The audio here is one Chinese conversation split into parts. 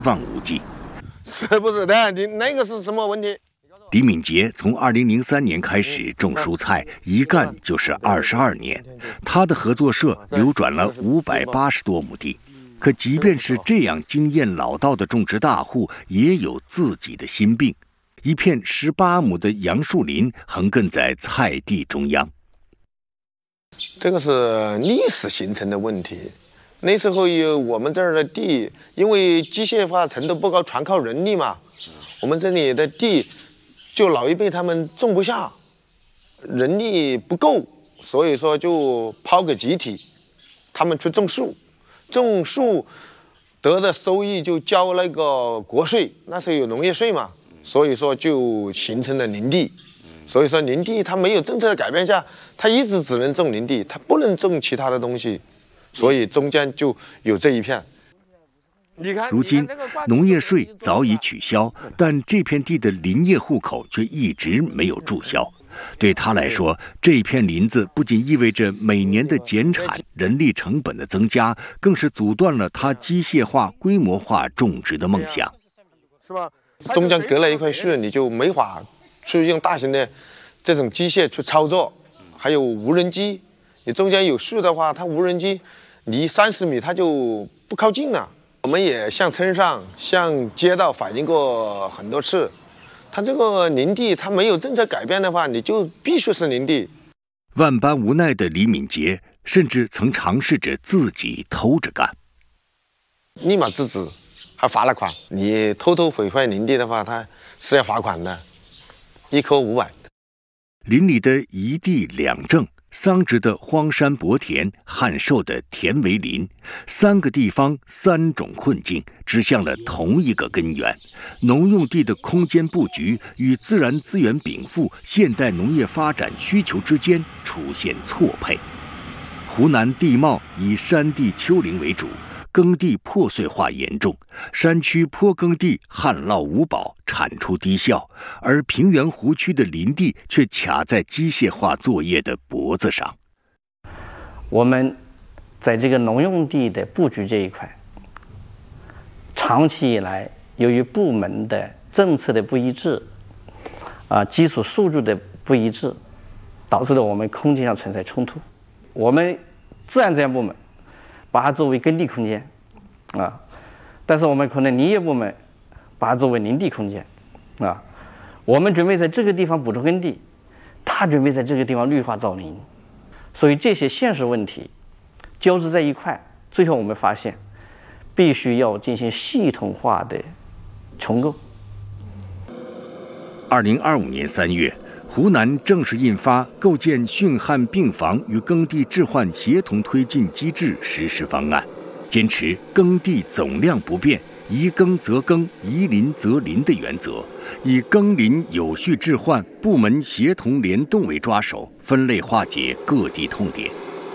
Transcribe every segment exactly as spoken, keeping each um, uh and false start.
望无际。 是不是的？你那个是什么问题？ 李敏杰从二零零三年开始种蔬菜，一干就是二十二年。他的合作社流转了五百八十多亩地。可即便是这样经验老道的种植大户，也有自己的心病。一片十八亩的杨树林横亘在菜地中央。 这个是历史形成的问题。那时候有我们这儿的地，因为机械化程度不高，全靠人力嘛。我们这里的地，就老一辈他们种不下，人力不够，所以说就抛给集体，他们去种树，种树得的收益就交那个国税，那时候有农业税嘛，所以说就形成了林地。所以说林地它没有政策的改变下，它一直只能种林地，它不能种其他的东西，所以中间就有这一片。 如今农业税早已取消，但这片地的林业户口却一直没有注销。对他来说，这片林子不仅意味着每年的减产、人力成本的增加，更是阻断了他机械化、规模化种植的梦想。 是吧？中间隔了一块树，你就没法去用大型的这种机械去操作，还有无人机。你中间有树的话，它无人机离三十米它就不靠近了。我们也向村上、向街道反映过很多次，它这个林地它没有政策改变的话，你就必须是林地。 万般无奈的李敏杰，甚至曾尝试着自己偷着干， 立马制止，还罚了款。你偷偷毁坏林地的话，它是要罚款的，一棵五百。 林里的一地两正，桑植的荒山薄田，汉寿的田围林，三个地方三种困境，指向了同一个根源：农用地的空间布局与自然资源禀赋、现代农业发展需求之间出现错配。湖南地貌以山地丘陵为主，耕地破碎化严重，山区坡耕地旱涝无保，产出低效，而平原湖区的林地却卡在机械化作业的脖子上。 我们在这个农用地的布局这一块，长期以来由于部门的政策的不一致，啊，基础数据的不一致，导致了我们空间上存在冲突。我们自然资源部门把它作为耕地空间，啊，但是我们可能林业部门把它作为林地空间，啊，我们准备在这个地方补充耕地，他准备在这个地方绿化造林，所以这些现实问题交织在一块，最后我们发现，必须要进行系统化的重构。 二零二五年三月。湖南正式印发《构建汛旱病防与耕地置换协同推进机制实施方案》，坚持耕地总量不变、宜耕则耕、宜林则林的原则，以耕林有序置换、部门协同联动为抓手，分类化解各地痛点。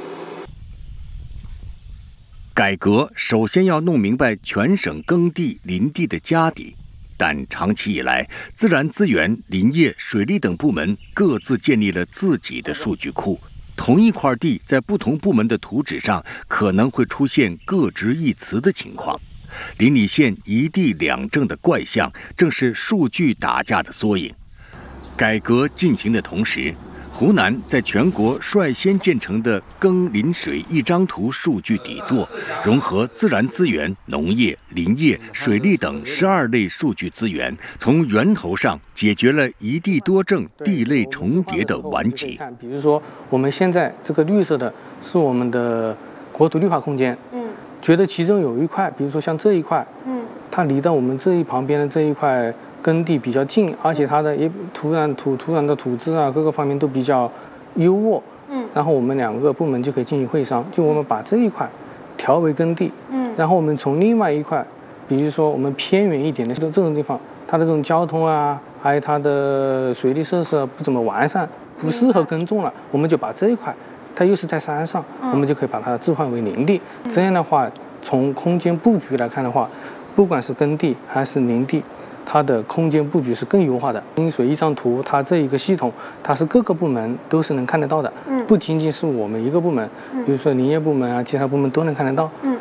改革首先要弄明白全省耕地、林地的家底。但长期以来，自然资源、林业、水利等部门各自建立了自己的数据库。同一块地在不同部门的图纸上，可能会出现各执一词的情况。邻里县一地两政的怪象，正是数据打架的缩影。改革进行的同时，湖南在全国率先建成的耕林水一张图数据底座，融合自然资源、农业、林业、水利等十二类数据资源，从源头上解决了一地多政、地类重叠的顽疾。 比如说，我们现在这个绿色的是我们的国土绿化空间，嗯，觉得其中有一块，比如说像这一块，嗯，它离到我们这一旁边的这一块耕地比较近，而且它的也土壤土土壤的土质啊各个方面都比较优渥，嗯，然后我们两个部门就可以进行会商，就我们把这一块调为耕地，嗯，然后我们从另外一块，比如说我们偏远一点的这这种地方，它的这种交通啊，还有它的水利设施不怎么完善，不适合耕种了，我们就把这一块，它又是在山上，我们就可以把它置换为林地。这样的话，从空间布局来看的话，不管是耕地还是林地，它的空间布局是更优化的。风水一张图，它这一个系统，它是各个部门都是能看得到的，嗯，不仅仅是我们一个部门，嗯，比如说林业部门啊，其他部门都能看得到，嗯，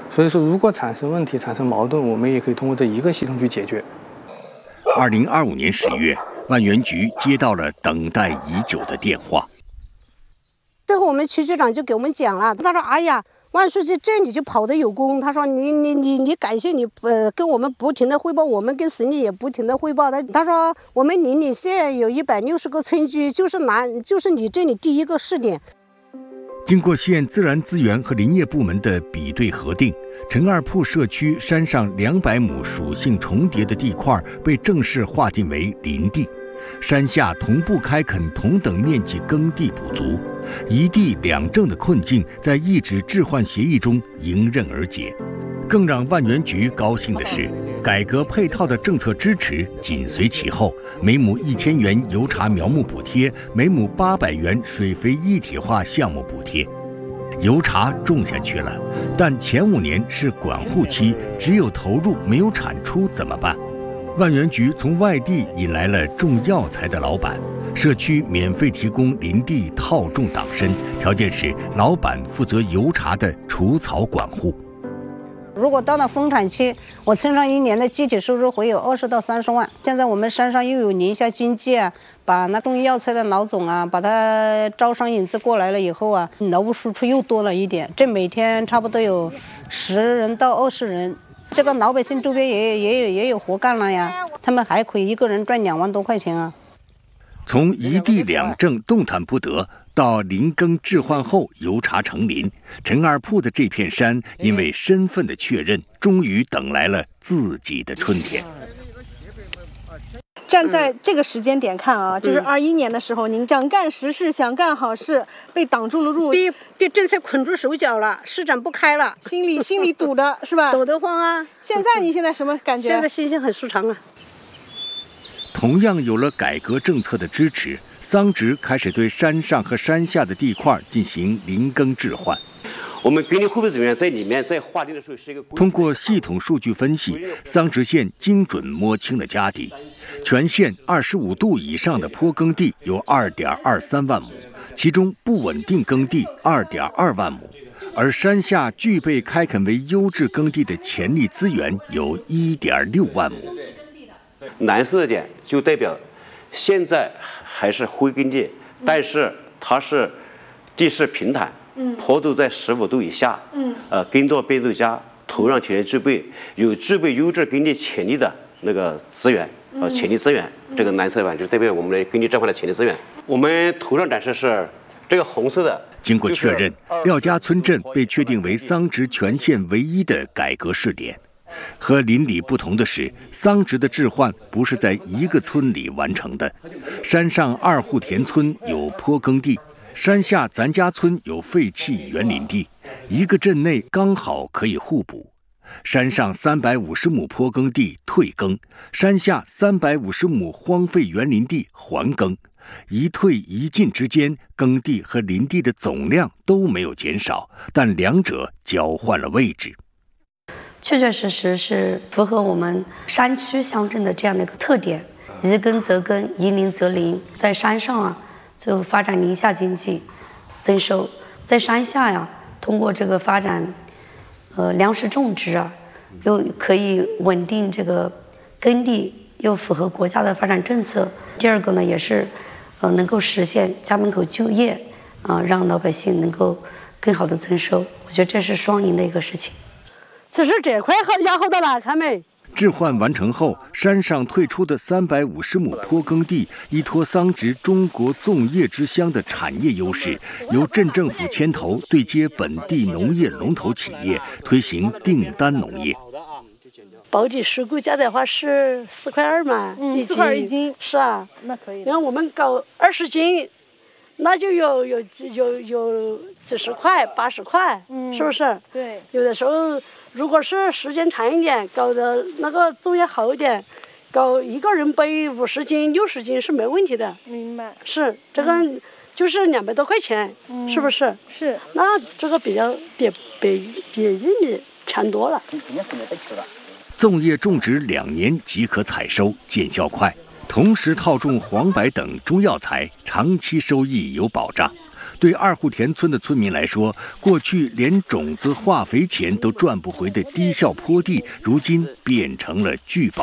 所以说，如果产生问题、产生矛盾，我们也可以通过这一个系统去解决。 二零二五年十月，万源局接到了等待已久的电话。 最后我们区局长就给我们讲了，他说：“哎呀，万书记这里就跑得有功。他说你你你你感谢你呃跟我们不停的汇报，我们跟省里也不停的汇报。他他说我们邻里县有一百六十个村居，就是南就是你这里第一个试点。” 经过县自然资源和林业部门的比对核定，陈二铺社区山上两百亩属性重叠的地块被正式划定为林地，山下同步开垦同等面积耕地补足，一地两政的困境在一纸置换协议中迎刃而解。更让万源局高兴的是，改革配套的政策支持紧随其后，每亩一千元油茶苗木补贴，每亩八百元水肥一体化项目补贴。油茶种下去了，但前五年是管护期，只有投入没有产出怎么办？万源局从外地引来了种药材的老板，社区免费提供林地套种党参，条件是老板负责油茶的除草管护。 如果到了丰产期，我村上一年的具体收入会有二十到三十万。现在我们山上又有宁夏经济啊，把那种药材的老总啊，把他招商引资过来了以后啊，劳务输出又多了一点，这每天差不多有十人到二十人。这个老百姓周边也也有也有活干了呀，他们还可以一个人赚两万多块钱啊。 从一地两政动弹不得到林耕置换后油茶成林，陈二铺的这片山因为身份的确认，终于等来了自己的春天。 站在这个时间点看啊，就是二一年的时候，您想干实事，想干好事，被挡住了路， 被被政策捆住手脚了，施展不开了， 心里心里堵的是吧？ 抖得慌啊！ 现在你现在什么感觉？ 现在心情很舒畅啊。 同样有了改革政策的支持，桑植开始对山上和山下的地块进行林耕置换。 我们耕地汇报人员在里面在划定的时候是一个通过系统数据分析，桑植县精准摸清了家底。全县二十五度以上的坡耕地有二点二三万亩，其中不稳定耕地二点二万亩，而山下具备开垦为优质耕地的潜力资源有一点六万亩。 蓝色的点就代表现在还是灰耕地，但是它是地势平坦，嗯，坡度在十五度以下，嗯，呃，耕作变奏佳，土壤条件具备，有具备优质耕地潜力的那个资源，呃，潜力资源，嗯、这个蓝色板就代表我们的耕地置换的潜力资源。我们图上展示是这个红色的。 经过确认，廖家村镇被确定为桑植全县唯一的改革试点。和邻里不同的是，桑植的置换不是在一个村里完成的。山上二户田村有坡耕地，山下咱家村有废弃园林地，一个镇内刚好可以互补。山上三百五十亩坡耕地退耕，山下三百五十亩荒废园林地还耕，一退一进之间，耕地和林地的总量都没有减少，但两者交换了位置。 确确实实是符合我们山区乡镇的这样的一个特点，宜耕则耕，宜林则林。在山上啊，就发展林下经济，增收；在山下呀，通过这个发展，呃，粮食种植啊，又可以稳定这个耕地，又符合国家的发展政策。第二个呢，也是，呃，能够实现家门口就业，啊、呃，让老百姓能够更好的增收。我觉得这是双赢的一个事情。 其实这块好要好到哪看没？ 置换完成后，山上退出的三百五十亩坡耕地，依托桑植中国粽叶之乡的产业优势，由镇政府牵头对接本地农业龙头企业，推行订单农业。 包地十股价的话是四块二嘛， 嗯，四块二一斤， 是啊， 那可以。 然后我们搞二十斤，那就有有有有几十块、八十块，嗯，是不是？ 对。 有的时候，如果是时间长一点，搞的那个粽叶好一点，搞一个人背五十斤、六十斤是没问题的。 明白。 是这个，嗯、就是两百多块钱，嗯、是不是？ 是。 那这个比较比比比玉米强多了。 粽叶种植两年即可采收，见效快。同时套种黄柏等中药材，长期收益有保障。 对二户田村的村民来说，过去连种子、化肥钱都赚不回的低效坡地，如今变成了聚宝